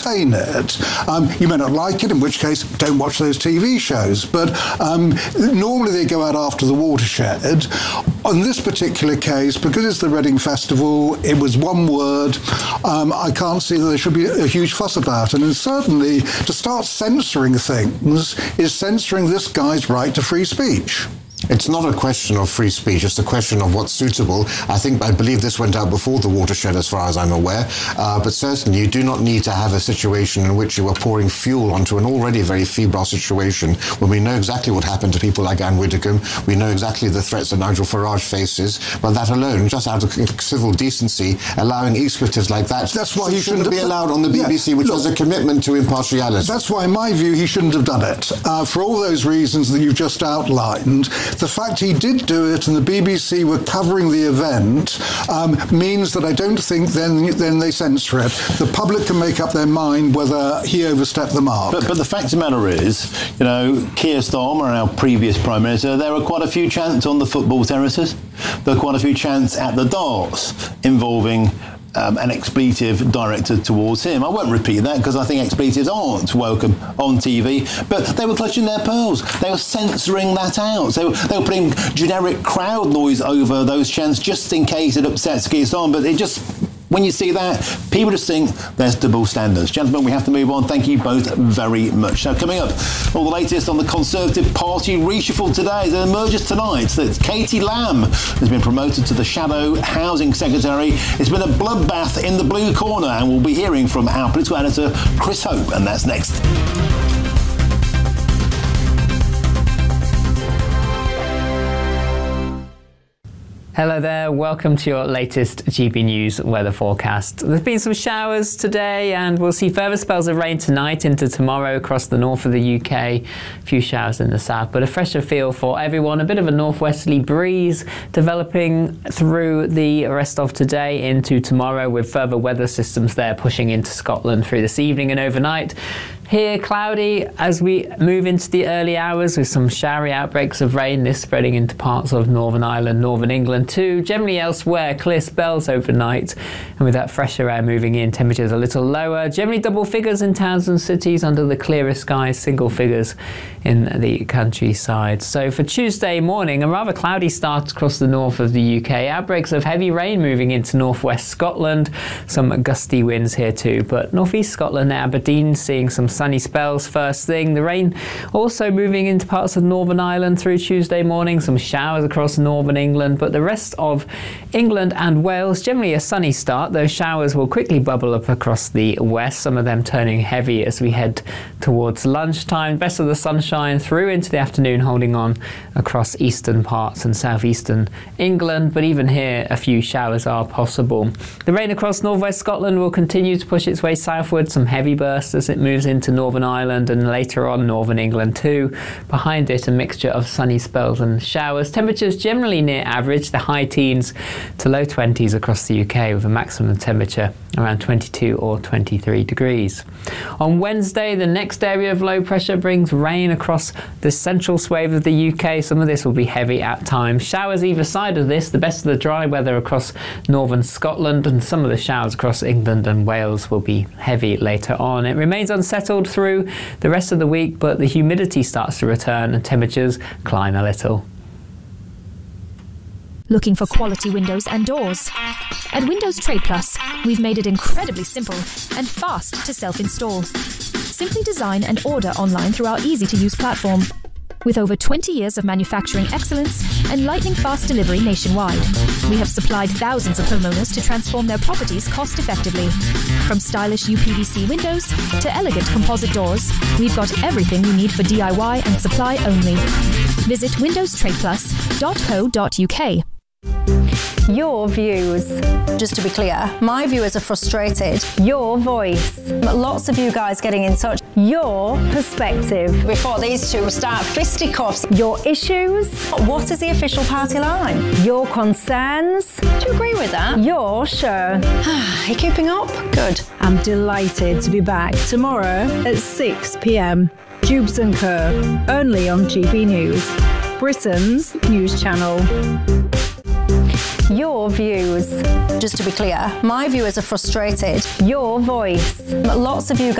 entertain it. You may not like it, in which case don't watch those TV shows. But normally they go out after the watershed. On this particular case, because it's the Reading Festival, it was one word. I can't see that there should be a huge fuss about it. And certainly to start censoring things is censoring this guy's right to free speech. It's not a question of free speech, it's a question of what's suitable. I believe this went out before the watershed, as far as I'm aware. But certainly you do not need to have a situation in which you are pouring fuel onto an already very febrile situation when we know exactly what happened to people like Anne Widdecombe. We know exactly the threats that Nigel Farage faces. But that alone, just out of civil decency, allowing expletives like that, that's why he shouldn't be allowed on the BBC, which has a commitment to impartiality. That's why, in my view, he shouldn't have done it. For all those reasons that you've just outlined, the fact he did do it and the BBC were covering the event means that I don't think then they censor it. The public can make up their mind whether he overstepped the mark. But the fact of the matter is, Keir Starmer, our previous Prime Minister, there were quite a few chants on the football terraces. There were quite a few chants at the darts involving an expletive directed towards him. I won't repeat that because I think expletives aren't welcome on TV, but they were clutching their pearls. They were censoring that out. They were putting generic crowd noise over those chants just in case it upsets Keir Starmer, but it just... When you see that, people just think there's double standards. Gentlemen, we have to move on. Thank you both very much. Now, coming up, all the latest on the Conservative Party reshuffle today. It emerges tonight that Katie Lamb has been promoted to the Shadow Housing Secretary. It's been a bloodbath in the blue corner, and we'll be hearing from our political editor, Chris Hope, and that's next. Hello there, welcome to your latest GB News weather forecast. There's been some showers today and we'll see further spells of rain tonight into tomorrow across the north of the UK. A few showers in the south, but a fresher feel for everyone. A bit of a northwesterly breeze developing through the rest of today into tomorrow, with further weather systems there pushing into Scotland through this evening and overnight. Here, cloudy as we move into the early hours with some showery outbreaks of rain, this spreading into parts of Northern Ireland, Northern England too. Generally elsewhere, clear spells overnight, and with that fresher air moving in, temperatures a little lower. Generally double figures in towns and cities under the clearer skies, single figures in the countryside. So for Tuesday morning, a rather cloudy start across the north of the UK. Outbreaks of heavy rain moving into northwest Scotland. Some gusty winds here too, but northeast Scotland, Aberdeen, seeing some sunny spells first thing. The rain also moving into parts of Northern Ireland through Tuesday morning. Some showers across northern England, but the rest of England and Wales, generally a sunny start. Those showers will quickly bubble up across the west, some of them turning heavy as we head towards lunchtime. Best of the sunshine through into the afternoon, holding on across eastern parts and southeastern England, but even here a few showers are possible. The rain across northwest Scotland will continue to push its way southward, some heavy bursts as it moves into Northern Ireland and later on Northern England too. Behind it, a mixture of sunny spells and showers. Temperatures generally near average, the high teens to low 20s across the UK, with a maximum temperature around 22 or 23 degrees. On Wednesday, the next area of low pressure brings rain across the central swathe of the UK. Some of this will be heavy at times. Showers either side of this, the best of the dry weather across northern Scotland, and some of the showers across England and Wales will be heavy later on. It remains unsettled through the rest of the week, but the humidity starts to return and temperatures climb a little. Looking for quality windows and doors? At Windows Trade Plus, we've made it incredibly simple and fast to self-install. Simply design and order online through our easy-to-use platform. With over 20 years of manufacturing excellence and lightning-fast delivery nationwide, we have supplied thousands of homeowners to transform their properties cost-effectively. From stylish UPVC windows to elegant composite doors, we've got everything you need for DIY and supply only. Visit windowstradeplus.co.uk. Your views. Just to be clear, my viewers are frustrated. Your voice. Lots of you guys getting in touch. Your perspective. Before these two start fisticuffs. Your issues. What is the official party line? Your concerns. Do you agree with that? Your show. Are you keeping up? Good. I'm delighted to be back tomorrow at 6 p.m. Jubes and Kerr, only on GB News, Britain's news channel. Your views. Just to be clear, my viewers are frustrated. Your voice. Lots of you